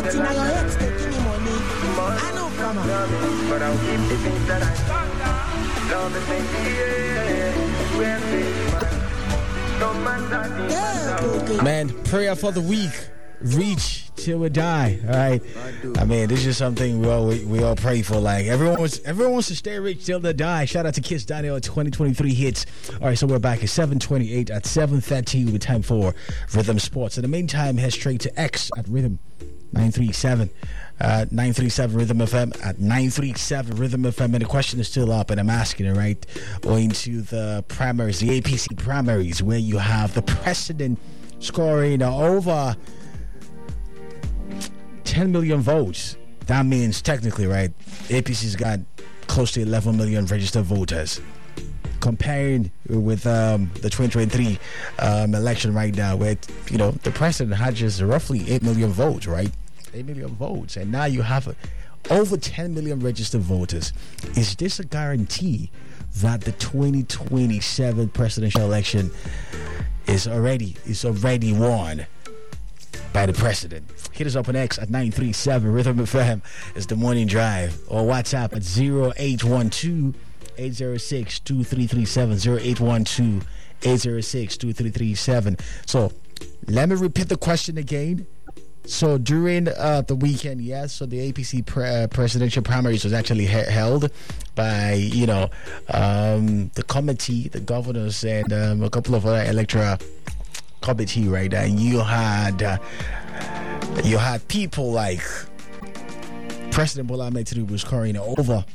It's in your head, taking me money. I know, come on. But I'll keep the things that I love and maybe, Man, prayer for the week. Reach till we die. All right. I mean, this is something we all pray for. Like everyone wants to stay rich till they die. Shout out to Kiss Daniel 2023 hits. All right, so we're back at 7:28 at 7:30 with time for Rhythm Sports. In the meantime, head straight to X at Rhythm 937. 937 Rhythm FM at 937 Rhythm FM, and the question is still up, and I'm asking it right going to the primaries, the APC primaries, where you have the president scoring over 10 million votes. That means technically, right, APC's got close to 11 million registered voters. Comparing with the 2023 election right now, where the president had just roughly 8 million votes, right? 8 million votes, and now you have over 10 million registered voters. Is this a guarantee that the 2027 presidential election is already won by the president? Hit us up on X at 937 Rhythm FM. It's the morning drive, or WhatsApp at 0812 806 2337 0812 806 2337. So let me repeat the question again. So during the weekend, yes, so the APC presidential primaries was actually held by, the committee, the governors, and a couple of other electoral committee, right? And you had people like President Bola Ahmed Tinubu scoring over